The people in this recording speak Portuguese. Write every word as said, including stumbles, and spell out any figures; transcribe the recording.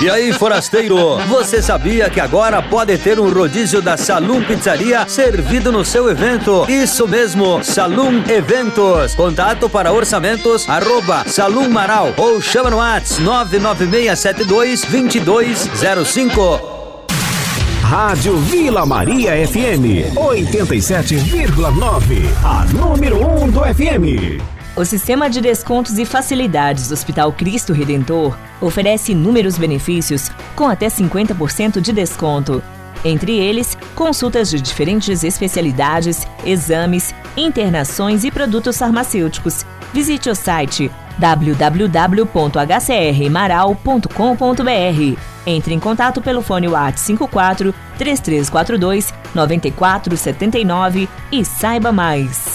E aí, forasteiro, você sabia que agora pode ter um rodízio da Salum Pizzaria servido no seu evento? Isso mesmo, Salum Eventos. Contato para orçamentos, arroba Salum Marau ou chama no WhatsApp nove nove seis sete dois, dois dois zero cinco. Rádio Vila Maria F M, oitenta e sete vírgula nove, a número um do F M. O Sistema de Descontos e Facilidades do Hospital Cristo Redentor oferece inúmeros benefícios com até cinquenta por cento de desconto. Entre eles, consultas de diferentes especialidades, exames, internações e produtos farmacêuticos. Visite o site w w w ponto h c r marau ponto com ponto b r. Entre em contato pelo fone WhatsApp cinco quatro, três três quatro dois, nove quatro sete nove e saiba mais.